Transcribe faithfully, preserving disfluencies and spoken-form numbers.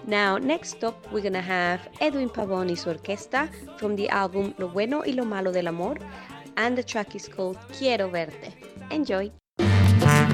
Now, next up, we're gonna have Edwin Pavón y su orquesta from the album Lo Bueno y Lo Malo del Amor, and the track is called Quiero Verte. Enjoy!